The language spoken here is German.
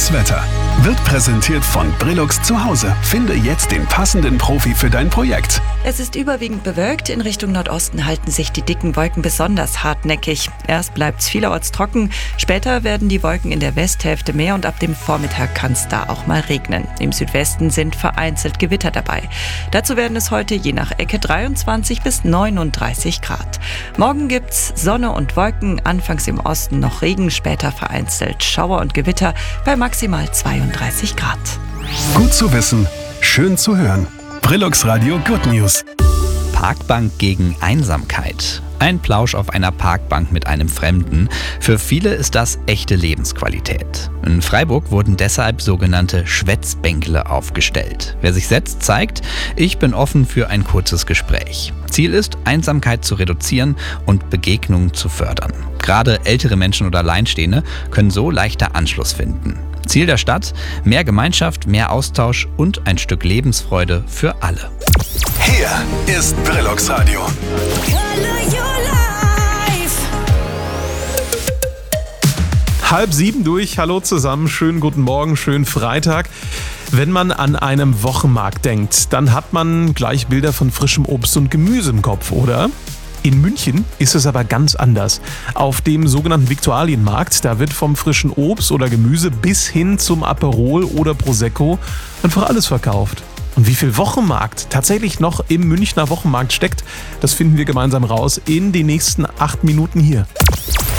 Das Wetter wird präsentiert von Brillux zu Hause. Finde jetzt den passenden Profi für dein Projekt. Es ist überwiegend bewölkt. In Richtung Nordosten halten sich die dicken Wolken besonders hartnäckig. Erst bleibt es vielerorts trocken. Später werden die Wolken in der Westhälfte mehr und ab dem Vormittag kann es da auch mal regnen. Im Südwesten sind vereinzelt Gewitter dabei. Dazu werden es heute je nach Ecke 23 bis 39 Grad. Morgen gibt's Sonne und Wolken. Anfangs im Osten noch Regen, später vereinzelt Schauer und Gewitter bei maximal 32 Grad. Gut zu wissen, schön zu hören. Brillux Radio Good News. Parkbank gegen Einsamkeit. Ein Plausch auf einer Parkbank mit einem Fremden. Für viele ist das echte Lebensqualität. In Freiburg wurden deshalb sogenannte Schwätzbänkle aufgestellt. Wer sich setzt, zeigt, ich bin offen für ein kurzes Gespräch. Ziel ist, Einsamkeit zu reduzieren und Begegnungen zu fördern. Gerade ältere Menschen oder Alleinstehende können so leichter Anschluss finden. Ziel der Stadt: mehr Gemeinschaft, mehr Austausch und ein Stück Lebensfreude für alle. Hier ist Brillux Radio. 6:30 durch. Hallo zusammen, schönen guten Morgen, schönen Freitag. Wenn man an einem Wochenmarkt denkt, dann hat man gleich Bilder von frischem Obst und Gemüse im Kopf, oder? In München ist es aber ganz anders. Auf dem sogenannten Viktualienmarkt, da wird vom frischen Obst oder Gemüse bis hin zum Aperol oder Prosecco einfach alles verkauft. Und wie viel Wochenmarkt tatsächlich noch im Münchner Wochenmarkt steckt, das finden wir gemeinsam raus in den nächsten 8 Minuten hier.